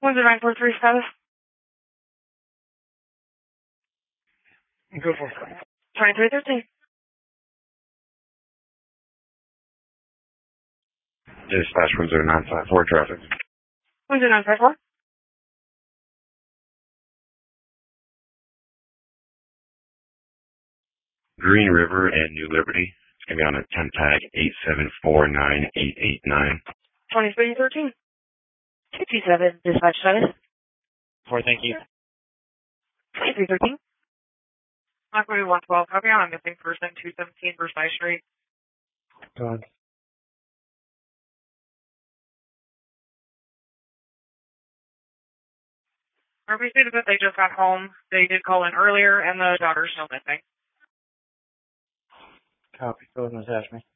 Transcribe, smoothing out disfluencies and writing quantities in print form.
Windsor 943 status. Go for it. 2313. Dispatch Windsor 954 traffic. Windsor 954. Green River and New Liberty. It's going to be on a 10 tag 8749889. 2313. 57 dispatch status. 4, thank you. 2313. Aqua 112, copy on a missing person, 217 Versailles Street. Go on. RP stated that they just got home. They did call in earlier, and the daughter's still missing. Copy. Go ahead and attach me.